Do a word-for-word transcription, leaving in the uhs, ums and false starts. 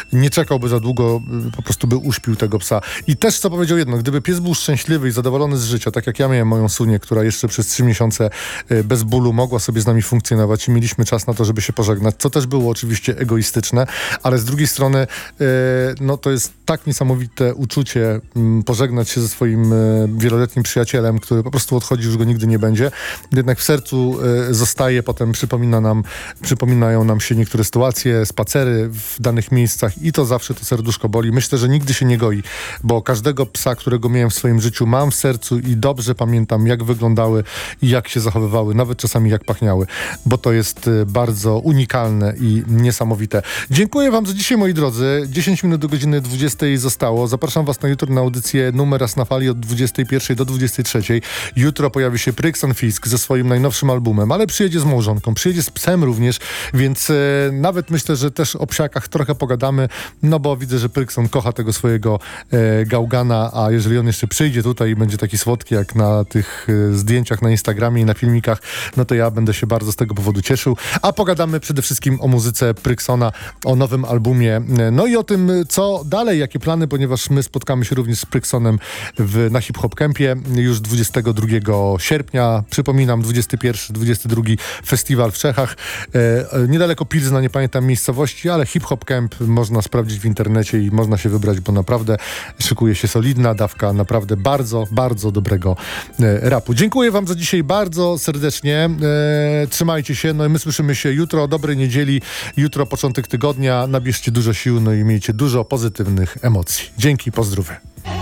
nie czekałby za długo, po prostu by uśpił tego psa. I też co powiedział jedno, gdyby pies był szczęśliwy i zadowolony z życia, tak jak ja miałem moją Sunię, która jeszcze przez trzy miesiące bez bólu mogła sobie z nami funkcjonować i mieliśmy czas na to, żeby się pożegnać, co też było oczywiście egoistyczne, ale z drugiej strony no to jest tak niesamowite uczucie pożegnać się ze swoim wieloletnim przyjacielem, który po prostu odchodzi, już go nigdy nie będzie. Jednak w sercu zostaje, potem przypomina nam, przypominają nam się niektóre sytuacje, spacery w danych miejscach i to zawsze to serduszko boli. Myślę, że nigdy się nie goi, bo każdego psa, którego miałem w swoim życiu, mam w sercu i dobrze pamiętam, jak wyglądały i jak się zachowywały, nawet czasami jak pachniały, bo to jest bardzo unikalne i niesamowite. Dziękuję wam za dzisiaj, moi drodzy. dziesięć minut do godziny dwudziestej zostało. Zapraszam was na jutro na audycję Numer Raz na Fali od dwudziestej pierwszej do dwudziestej trzeciej. Jutro pojawi się Prykson Fisk ze swoim najnowszym albumem, ale przyjedzie z małżonką, przyjedzie z psem również, więc e, nawet myślę, że też o psiakach trochę pogadamy, no bo widzę, że Prykson kocha tego swojego e, gałgana, a jeżeli on jeszcze przyjdzie tutaj i będzie taki słodki jak na tych e, zdjęciach na Instagramie i na filmikach, no to ja będę się bardzo z tego powodu cieszył. A pogadamy przede wszystkim o muzyce Pryksona, o nowym albumie, no i o tym, co dalej, jakie plany, ponieważ my spotkamy się również z Pryksonem w, na Hip Hop Campie już dwudziestego drugiego sierpnia. Przypominam, dwudziesty pierwszy dwudziesty drugi festiwal w Czechach. E, niedaleko Pilzna, nie pamiętam miejscowości, ale Hip Hop Camp można sprawdzić w internecie i można się wybrać, bo naprawdę szykuje się solidna dawka naprawdę bardzo, bardzo dobrego e, rapu. Dziękuję wam za dzisiaj bardzo serdecznie. E, trzymajcie się, no i my słyszymy się jutro o dobrej niedzieli. Jutro początek tygodnia. Nabierzcie dużo sił, no i miejcie dużo pozytywnych emocji. Dzięki, pozdrowie.